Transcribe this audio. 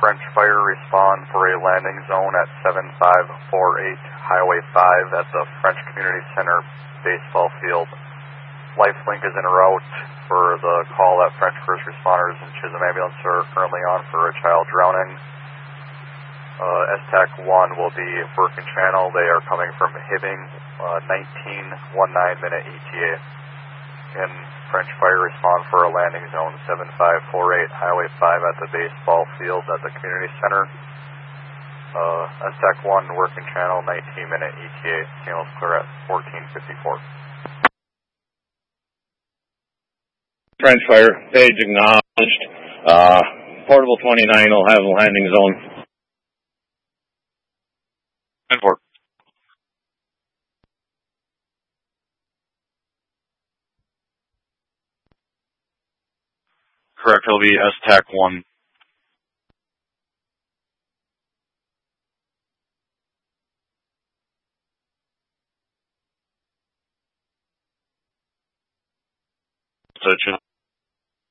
French Fire respond for a landing zone at 7548 Highway 5 at the French Community Center baseball field. Lifelink is en route for the call that French first responders and Chisholm Ambulance are currently on for a child drowning. STAC 1 will be working channel. They are coming from Hibbing, 19-minute ETA. And French Fire respond for a landing zone 7548 Highway 5 at the baseball field at the community center. STAC 1 working channel, 19-minute ETA. Signals clear at 1454. French Fire, page acknowledged. Portable 29 will have a landing zone. And work. Correct, he'll be STAC 1. So